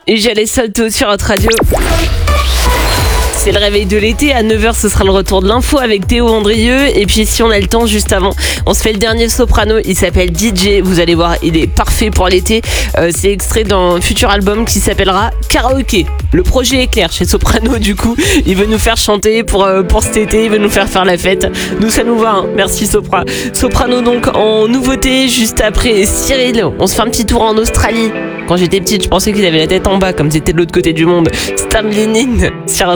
Et j'allais salto sur notre radio. C'est le réveil de l'été, à 9h ce sera le retour de l'info avec Théo Andrieux. Et puis si on a le temps juste avant, on se fait le dernier soprano, il s'appelle DJ, vous allez voir, il est parfait pour l'été. C'est extrait d'un futur album qui s'appellera Karaoké. Le projet est clair chez Soprano, du coup, il veut nous faire chanter pour cet été, il veut nous faire la fête. Nous ça nous va, hein. Merci Sopra. Soprano donc en nouveauté, juste après Cyril, on se fait un petit tour en Australie. Quand j'étais petite, je pensais qu'ils avaient la tête en bas, comme c'était de l'autre côté du monde. Stan Lennon sur